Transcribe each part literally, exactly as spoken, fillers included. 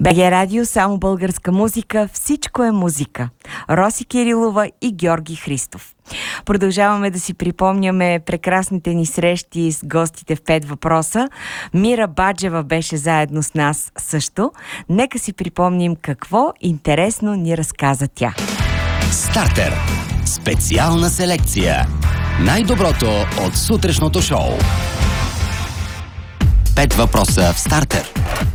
БГ Радио, само българска музика, всичко е музика. Роси Кирилова и Георги Христов. Продължаваме да си припомняме прекрасните ни срещи с гостите в пет въпроса. Мира Баджева беше заедно с нас също. Нека си припомним какво интересно ни разказа тя. Стартер. Специална селекция. Най-доброто от сутрешното шоу. Пет въпроса в Стартер.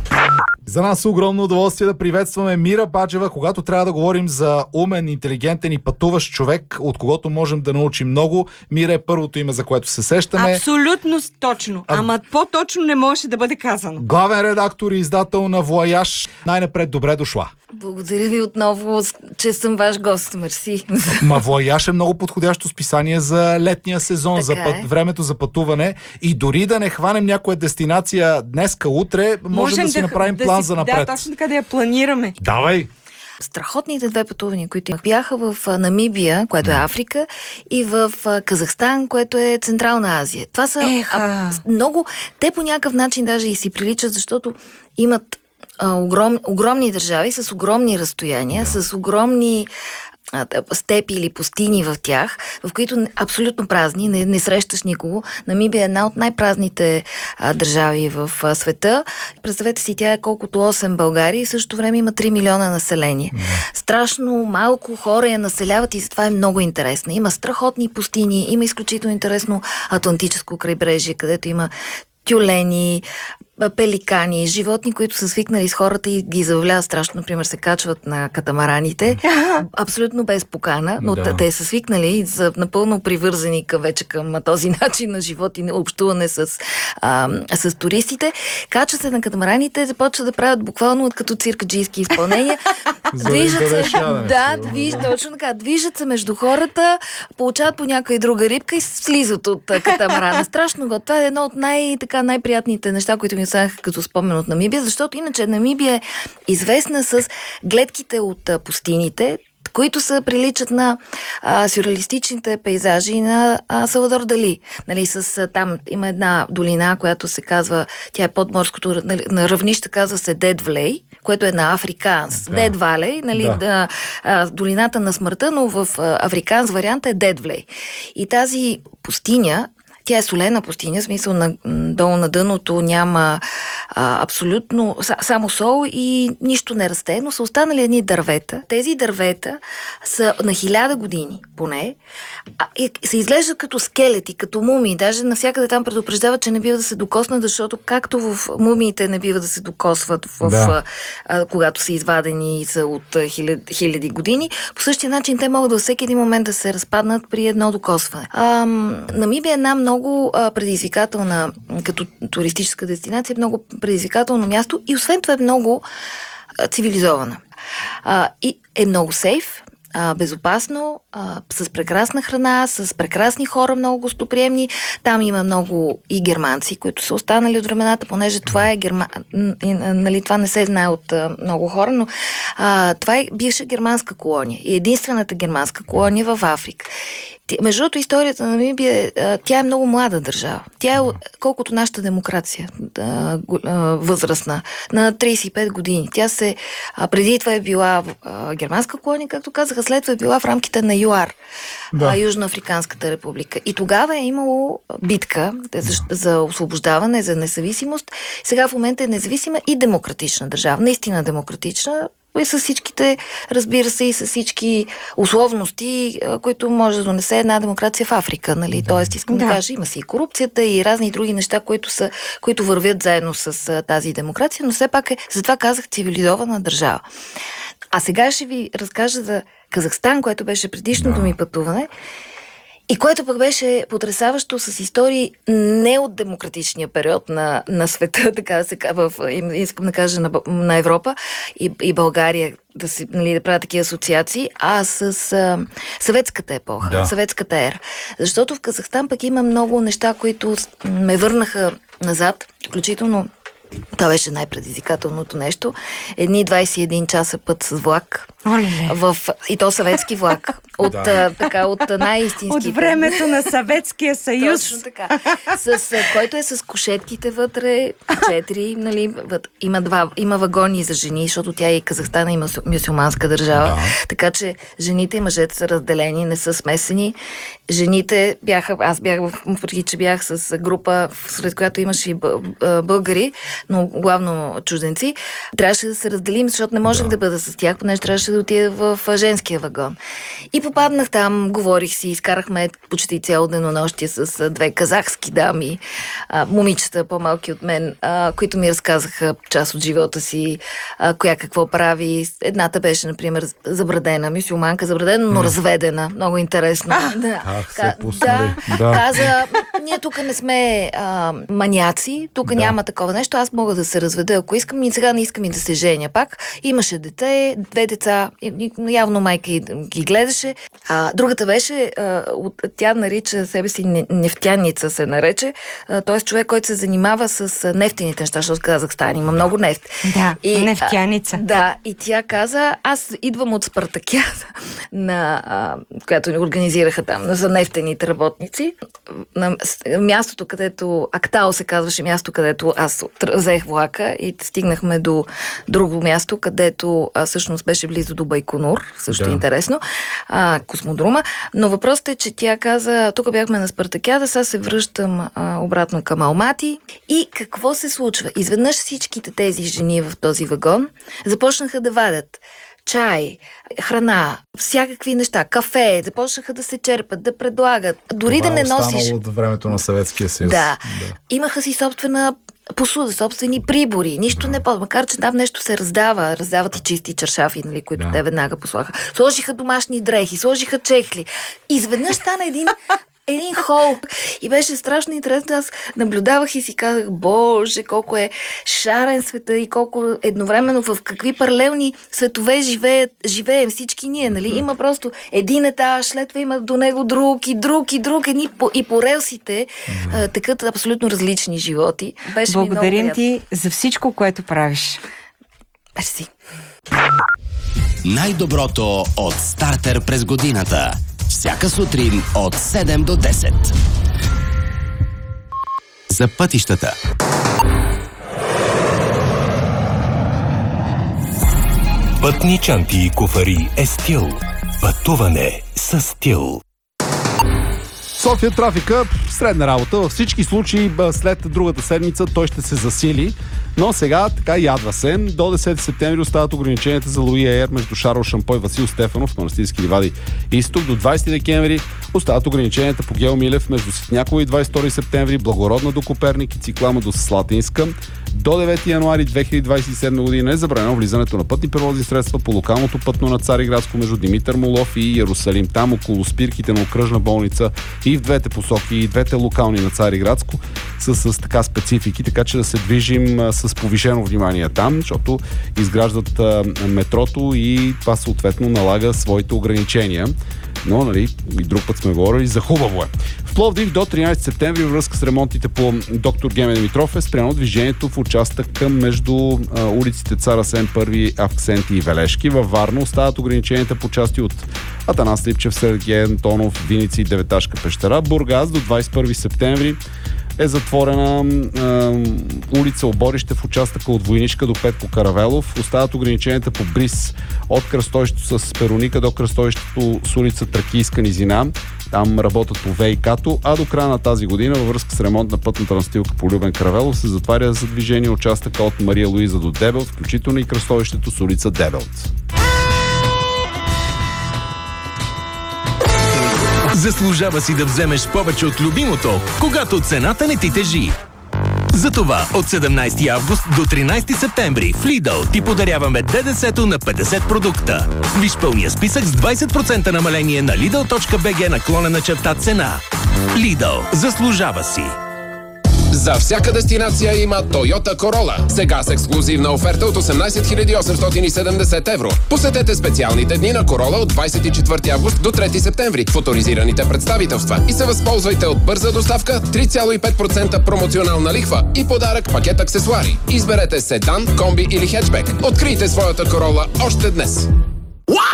За нас е огромно удоволствие да приветстваме Мира Баджева, когато трябва да говорим за умен, интелигентен и пътуващ човек, от когото можем да научим много. Мира е първото име, за което се сещаме. Абсолютно точно. А... Ама по-точно не можеше да бъде казано. Главен редактор и издател на Вояж. Най-напред добре дошла. Благодаря ви отново, че съм ваш гост. Мерси. Ма Вояж е много подходящо списание за летния сезон, така за път, е. времето за пътуване. И дори да не хванем някоя дестинация днеска, утре, можем, можем да си направим да план си, за напред. Да, точно така да я планираме. Давай! Страхотните две пътувания, които имах, бяха в Намибия, което е Африка, и в Казахстан, което е Централна Азия. Това са а, много... Те по някакъв начин даже и си приличат, защото имат а, огром, огромни държави с огромни разстояния, да. с огромни степи или пустини в тях, в които абсолютно празни, не, не срещаш никого. Намибия е една от най-празните а, държави в а, света. Представете си, тя е колкото осем България и в същото време има три милиона население. Mm. Страшно малко хора я населяват и затова е много интересна. Има страхотни пустини, има изключително интересно Атлантическо крайбрежие, където има тюлени, пеликани, животни, които са свикнали с хората и ги забавляват страшно. Например, се качват на катамараните, абсолютно без покана, но да. те са свикнали и са напълно привързани към, вече към този начин на живот и общуване с, а, с туристите. Качват се на катамараните, започват да правят буквално като циркаджийски изпълнения. Движат се, да, движ, точно така, движат се между хората, получават по някоя друга рибка и слизат от катамарана. Страшно го. Това е едно от най- така, най-приятните неща, които ми останаха като спомен от Намибия, защото иначе Намибия е известна с гледките от а, пустините, които са приличат на а, сюрреалистичните пейзажи на а, Салвадор Дали. Нали, с, а, там има една долина, която се казва, тя е под морското нали, на равнище, казва се Дед Влей, което е на африканс. Да. Дед Валей, нали, да. Да, а, долината на смъртта, но в а, африканс варианта е Дед Влей. И тази пустиня, тя е солена пустиня, в смисъл на, долу на дъното няма а, абсолютно само сол и нищо не расте, но са останали едни дървета. Тези дървета са на хиляда години поне, а, и се изглеждат като скелети, като мумии. Даже навсякъде там предупреждават, че не бива да се докоснат, защото както в мумиите не бива да се докосват, в, да. а, а, когато са извадени и са от а, хиляди, хиляди години, по същия начин те могат във всеки един момент да се разпаднат при едно докосване. А, Намибия е една много много а, предизвикателна, като туристическа дестинация, много предизвикателно място и освен това е много а, цивилизована. А, и е много сейф, а, безопасно, а, с прекрасна храна, с прекрасни хора, много гостоприемни. Там има много и германци, които са останали от времената, понеже това е герма... нали, това не се знае от а, много хора, но а, това е бивша германска колония и единствената германска колония в Африка. Между другото, историята на Намибия, тя е много млада държава. Тя е колкото нашата демокрация, възрастна, на трийсет и пет години. Тя се, преди това е била германска колония, както казаха, след това е била в рамките на ЮАР, да. Южноафриканската република. И тогава е имало битка за, за освобождаване, за независимост. Сега в момента е независима и демократична държава. Наистина демократична, и с всичките, разбира се, и с всички условности, които може да донесе една демокрация в Африка, нали? Да. Тоест, искам да. да кажа, има си и корупцията и разни други неща, които, са, които вървят заедно с тази демокрация, но все пак е, затова казах, цивилизована държава. А сега ще ви разкажа за Казахстан, което беше предишното да. ми пътуване, и което пък беше потресаващо с истории не от демократичния период на, на света, така да се казва, искам да кажа на, на Европа и, и България, да, си, нали, да правя такива асоциации, а с а, съветската епоха, да. съветската ера. Защото в Казахстан пък има много неща, които ме върнаха назад, включително това беше най-предизвикателното нещо. Едни двайсет и един часа път с влак Оле. В, и то съветски влак. От, а, така, от най-истинските. От времето на Съветския съюз. Точно така. С, а, който е с кушетките вътре, четири, нали, вът, има, два, има вагони за жени, защото тя и Казахстан е мюсюлманска държава. Да. Така че жените и мъжете са разделени, не са смесени. Жените бяха, аз бях, въпреки че бях с група, сред която имаше и българи, но главно чужденци, трябваше да се разделим, защото не можех да, да бъда с тях, понеже трябваше да отида в женския вагон. И попаднах там, говорих си, изкарахме почти цяло денонощие с две казахски дами, а, момичета по-малки от мен, а, които ми разказаха част от живота си, а, коя какво прави. Едната беше, например, забрадена, мюсюлманка, забрадена, но mm. разведена. Много интересно. А, да. Ах, се Ка, пуснали. да, Да. Каза, ние тук не сме а, маняци, тук да. Няма такова нещо, аз мога да се разведа, ако искам, и сега не искам и да се женя пак. Имаше дете, две деца, явно майка ги гледаше. А, другата беше, а, тя нарича себе си нефтяница, се нарече, т.е. човек, който се занимава с нефтените неща, защото в Казахстан има много нефт. Да, и, нефтяница. А, да, и тя каза, аз идвам от Спартакиада, на, а, която ни организираха там за нефтените работници. На мястото, където Актао се казваше място, където аз взех влака и стигнахме до друго място, където а, всъщност беше близо до Байконур, също да. Интересно, а, космодрума. Но въпросът е, че тя каза, тук бяхме на Спартакиада, сега се връщам а, обратно към Алмати. И какво се случва? Изведнъж всичките тези жени в този вагон започнаха да вадят чай, храна, всякакви неща, кафе, започнаха да се черпат, да предлагат. Дори това да не е носиш... от времето на Съветския съюз. Да. да. Имаха си собствена посуда, собствени прибори, нищо не по... Макар, че там нещо се раздава, раздават и чисти чершафи, нали, които да. Те веднага послаха. Сложиха домашни дрехи, сложиха чехли. Изведнъж стана един... един хол. И беше страшно интересно. Аз наблюдавах и си казах, боже, колко е шарен света и колко едновременно в какви паралелни светове живеят, живеем всички ние, нали? Има просто един етаж, след това има до него друг и друг и друг, едни по, и по релсите а, такът абсолютно различни животи. Беше Благодарим ти за всичко, което правиш. Мерси. Най-доброто от Стартер през годината. Всяка сутрин от седем до десет. За пътищата. Пътни чанти и куфари е стил. Пътуване с стил. София трафика, средна работа. Във всички случаи след другата седмица той ще се засили. Но сега така ядва се. До десети септември остават ограниченията за Луи Ейер между Шарл Шампой и Васил Стефанов, Манастирски ливади изток. До двайсети декември остават ограниченията по Гео Милев между Ситняково и двайсет и втори септември, Благородна до Коперник и Циклама до Слатинска. До девети януари две хиляди двайсет и седма година е забранено влизането на пътни превозни средства по локалното пътно на Цариградско между Димитър Молов и Иерусалим. Там около спирките на окръжна болница и в двете посоки, и двете локални на Цариградско са с така специфики, така че да се движим а, с повишено внимание там, защото изграждат а, метрото и това съответно налага своите ограничения. Но, нали, и друг път сме говорили за хубаво е. В Пловдив до тринайсети септември във връзка с ремонтите по доктор Гемен Димитров е спряно движението в участъка между а, улиците Цар Асен първи, Авксенти и Велешки. Във Варна остават ограниченията по части от Атанас Липчев, Сергей Антонов, Виници и Деветашка пещера. Бургас до двайсет и първи септември е затворена е, улица Оборище в участъка от Войнишка до Петко Каравелов. Остават ограниченията по Бриз от кръстовището с Пероника до кръстовището с улица Тракийска низина. Там работят по ВИК-то, а до края на тази година във връзка с ремонт на пътната настилка по Любен Каравелов се затваря за движение участъка от Мария Луиза до Дебелт, включително и кръстовището с улица Дебелт. Заслужава си да вземеш повече от любимото, когато цената не ти тежи. Затова от седемнайсети август до тринайсети септември в Lidl ти подаряваме ДДС-то на петдесет продукта. Виж пълния списък с двайсет процента намаление на Lidl.bg наклонена черта цена. Lidl. Заслужава си. За всяка дестинация има Toyota Corolla. Сега с ексклузивна оферта от осемнайсет хиляди осемстотин и седемдесет евро. Посетете специалните дни на Corolla от двайсет и четвърти август до трети септември в оторизираните представителства и се възползвайте от бърза доставка, три цяло и пет процента промоционална лихва и подарък пакет аксесуари. Изберете седан, комби или хетчбек. Открийте своята Corolla още днес.